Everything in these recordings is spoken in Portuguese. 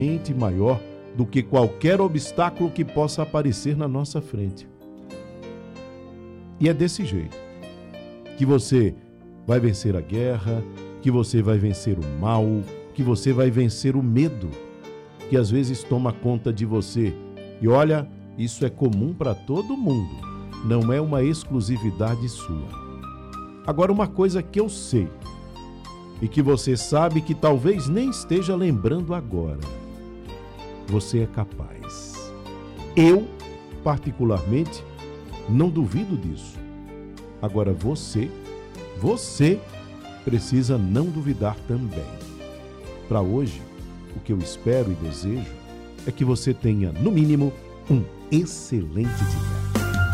maior do que qualquer obstáculo que possa aparecer na nossa frente. E é desse jeito que você vai vencer a guerra, que você vai vencer o mal, que você vai vencer o medo, que às vezes toma conta de você. E olha, isso é comum para todo mundo, não é uma exclusividade sua. Agora, uma coisa que eu sei, e que você sabe que talvez nem esteja lembrando agora: você é capaz. Eu, particularmente, não duvido disso. Agora você precisa não duvidar também. Para hoje, o que eu espero e desejo é que você tenha, no mínimo, um excelente dia.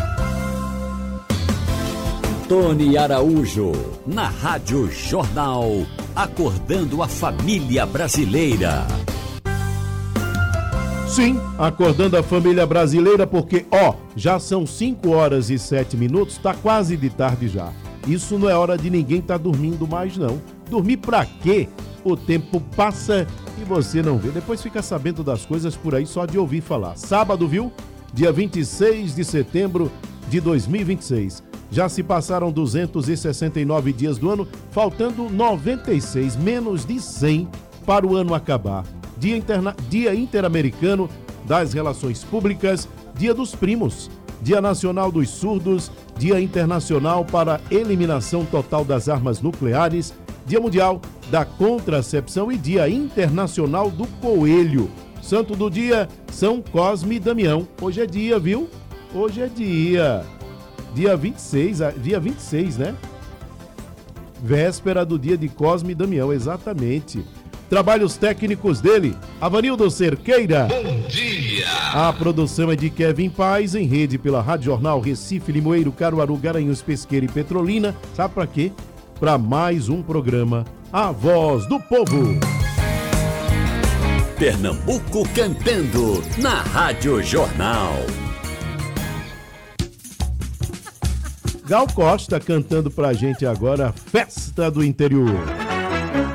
Tony Araújo, na Rádio Jornal, acordando a família brasileira. Sim, acordando a família brasileira, porque, já são 5h07, tá quase de tarde já. Isso não é hora de ninguém estar dormindo mais, não. Dormir pra quê? O tempo passa e você não vê. Depois fica sabendo das coisas por aí só de ouvir falar. Sábado, viu? Dia 26 de setembro de 2026. Já se passaram 269 dias do ano, faltando 96, menos de 100 para o ano acabar. Dia Interamericano das Relações Públicas, Dia dos Primos, Dia Nacional dos Surdos, Dia Internacional para a Eliminação Total das Armas Nucleares, Dia Mundial da Contracepção e Dia Internacional do Coelho. Santo do dia, São Cosme e Damião. Hoje é dia, viu? Hoje é dia. Dia 26, né? Véspera do dia de Cosme e Damião, exatamente. Trabalhos técnicos dele, Avanildo Cerqueira. Bom dia! A produção é de Kevin Paz, em rede pela Rádio Jornal Recife, Limoeiro, Caruaru, Garanhuns, Pesqueira e Petrolina. Sabe pra quê? Pra mais um programa, A Voz do Povo. Pernambuco cantando, na Rádio Jornal. Gal Costa cantando pra gente agora, Festa do Interior.